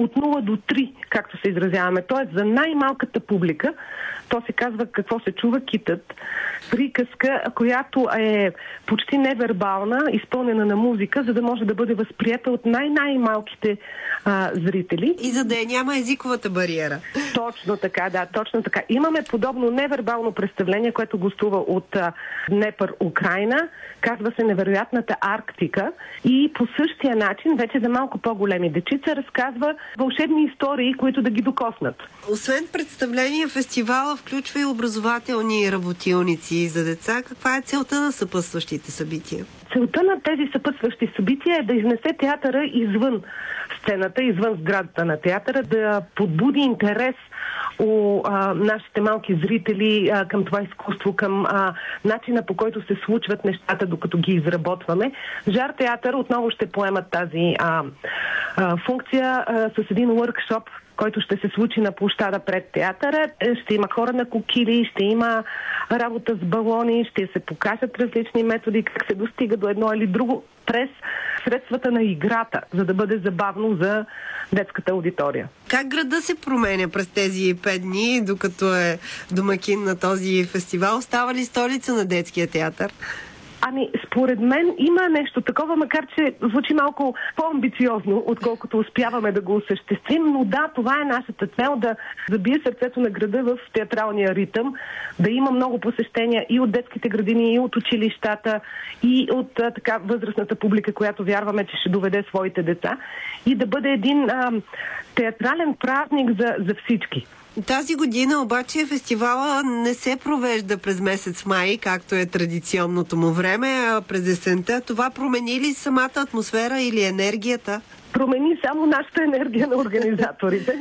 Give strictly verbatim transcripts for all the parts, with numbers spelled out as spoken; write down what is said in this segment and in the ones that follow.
от нула до три, както се изразяваме. Тоест за най-малката публика, то се казва какво се чува китът. Приказка, която е почти невербална, изпълнена на музика, за да може да бъде възприета от най-най-малките а, зрители. И за да я няма езиковата бариера. Точно така, да, точно така. Имаме подобно невербално представление, което гостува от а, Днепър, Украйна. Казва се Невероятната Арктика. И по същия начин, вече за малко по-големи дечица, разказва вълшебни истории, които да ги докоснат. Освен представление, фестивала включва и образователни работилници за деца. Каква е целта на съпътстващите събития? Целта на тези съпътстващи събития е да изнесе театъра извън сцената, извън сградата на театъра, да подбуди интерес у а, нашите малки зрители а, към това изкуство, към а, начина, по който се случват нещата, докато ги изработваме. Жар театър отново ще поемат тази а, а, функция а, с един workshop, който ще се случи на площада пред театъра. Ще има хора на кокили, ще има работа с балони, ще се покажат различни методи, как се достига до едно или друго през средствата на играта, за да бъде забавно за детската аудитория. Как града се променя през тези пет дни, докато е домакин на този фестивал? Става ли столица на детския театър? Ами, според мен има нещо такова, макар че звучи малко по-амбициозно, отколкото успяваме да го осъществим, но да, това е нашата цел, да забие сърцето на града в театралния ритъм, да има много посещения и от детските градини, и от училищата, и от а, така възрастната публика, която вярваме, че ще доведе своите деца, и да бъде един а, театрален празник за, за всички. Тази година обаче фестивала не се провежда през месец май, както е традиционното му време, а през есента. Това промени ли самата атмосфера или енергията? Промени само нашата енергия на организаторите,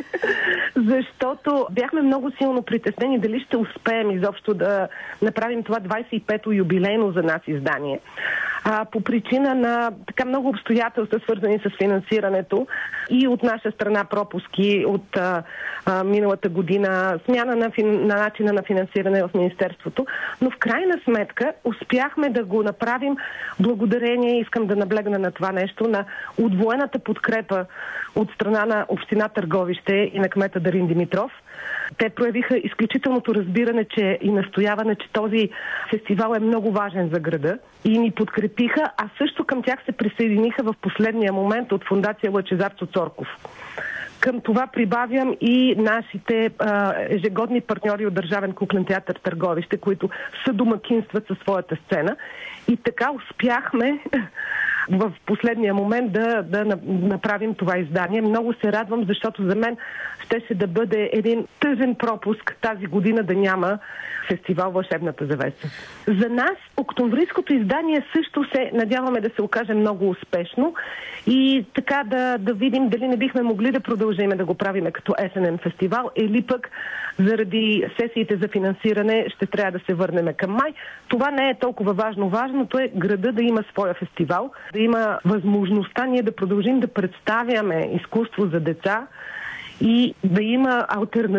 защото бяхме много силно притеснени дали ще успеем изобщо да направим това двадесет и пето юбилейно за нас издание. А, по причина на така много обстоятелства, свързани с финансирането и от наша страна пропуски от а, а, миналата година, смяна на, фин... на начина на финансиране в Министерството, но в крайна сметка успяхме да го направим благодарение, искам да наблегна на това нещо, на удвоената подкрепа от страна на община Търговище и на кмета Дарин Димитров. Те проявиха изключителното разбиране, че и настояване, че този фестивал е много важен за града и ни подкрепиха, а също към тях се присъединиха в последния момент от фондация Лъчезар Цоцорков. Към това прибавям и нашите а, ежегодни партньори от Държавен куклен театър Търговище, които съдомакинстват със своята сцена. И така успяхме в последния момент да, да направим това издание. Много се радвам, защото за мен щеше да бъде един тъжен пропуск тази година да няма фестивал Вълшебната завеса. За нас октомврийското издание също се надяваме да се окаже много успешно и така да, да видим дали не бихме могли да продължим да го правиме като есенен фестивал или пък заради сесиите за финансиране ще трябва да се върнем към май. Това не е толкова важно. Важното е града да има своя фестивал, да има възможността ние да продължим да представяме изкуство за деца и да има алтернатива